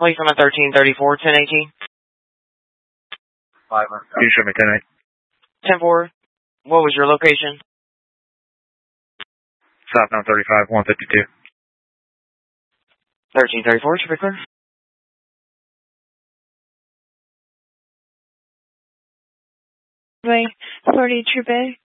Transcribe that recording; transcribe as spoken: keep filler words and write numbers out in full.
Police on a thirteen thirty-four, ten eighteen. Five. Can you show me ten eight? ten four. What was your location? Southbound thirty-five, one fifty-two. thirteen thirty-four, should be clear. Way, forty Troop A.